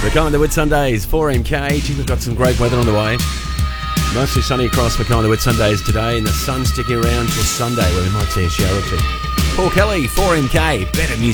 Mackay Whitsundays, 4MK. Gee, we've got some great weather on the way. Mostly sunny across Mackay Whitsundays today, and the sun sticking around till Sunday where we might see a shower or two. Paul Kelly, 4MK, better music.